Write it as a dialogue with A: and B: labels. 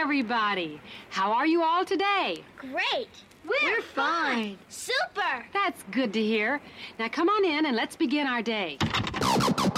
A: everybody. How are you all today?
B: Great.
C: We're fine.
B: Super.
A: That's good to hear. Now come on in and let's begin our day.